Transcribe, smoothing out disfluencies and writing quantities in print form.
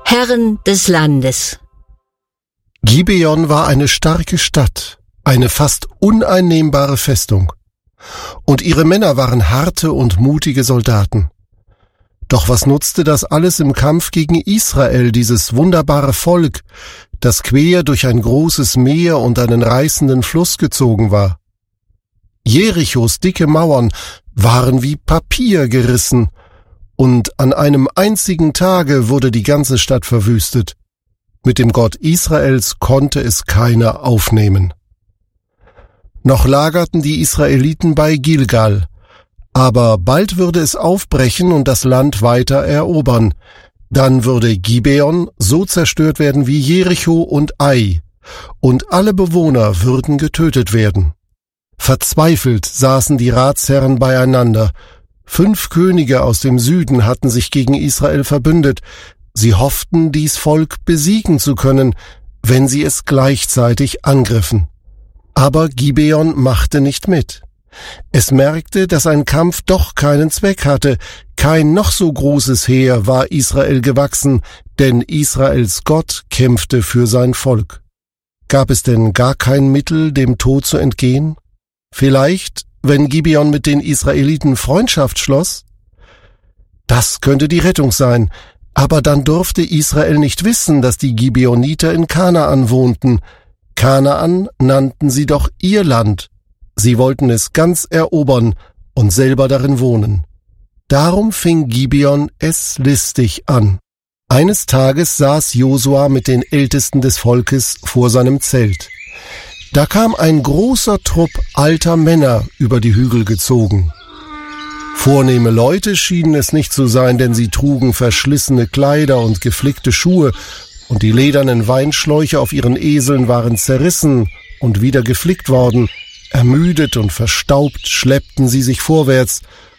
Herren des Landes. Gibeon war eine starke Stadt, eine fast uneinnehmbare Festung. Und ihre Männer waren harte und mutige Soldaten. Doch was nutzte das alles im Kampf gegen Israel, dieses wunderbare Volk, das quer durch ein großes Meer und einen reißenden Fluss gezogen war? Jerichos dicke Mauern waren wie Papier gerissen, und an einem einzigen Tage wurde die ganze Stadt verwüstet. Mit dem Gott Israels konnte es keiner aufnehmen. Noch lagerten die Israeliten bei Gilgal, aber bald würde es aufbrechen und das Land weiter erobern. Dann würde Gibeon so zerstört werden wie Jericho und Ai, und alle Bewohner würden getötet werden. Verzweifelt saßen die Ratsherren beieinander. 5 Könige aus dem Süden hatten sich gegen Israel verbündet. Sie hofften, dies Volk besiegen zu können, wenn sie es gleichzeitig angriffen. Aber Gibeon machte nicht mit. Es merkte, dass ein Kampf doch keinen Zweck hatte. Kein noch so großes Heer war Israel gewachsen, denn Israels Gott kämpfte für sein Volk. Gab es denn gar kein Mittel, dem Tod zu entgehen? Vielleicht, wenn Gibeon mit den Israeliten Freundschaft schloss? Das könnte die Rettung sein, aber dann durfte Israel nicht wissen, dass die Gibeoniter in Kanaan wohnten. Kanaan nannten sie doch ihr Land. Sie wollten es ganz erobern und selber darin wohnen. Darum fing Gibeon es listig an. Eines Tages saß Josua mit den Ältesten des Volkes vor seinem Zelt. Da kam ein großer Trupp alter Männer über die Hügel gezogen. Vornehme Leute schienen es nicht zu sein, denn sie trugen verschlissene Kleider und geflickte Schuhe, und die ledernen Weinschläuche auf ihren Eseln waren zerrissen und wieder geflickt worden. Ermüdet und verstaubt schleppten sie sich vorwärts,